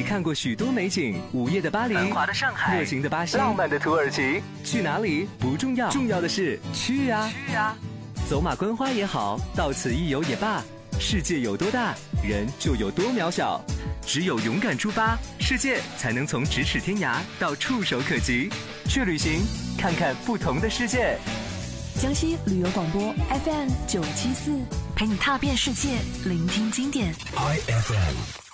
看过许多美景，午夜的巴黎， 繁华的上海， 热情的巴西， 浪漫的土耳其。 去哪里不重要，重要的是去啊！走马观花也好，到此一游也罢，世界有多大，人就有多渺小。只有勇敢出发，世界才能从咫尺天涯到触手可及。去旅行，看看不同的世界。 江西旅游广播 FM 974，陪你踏遍世界，聆听经典。 IFM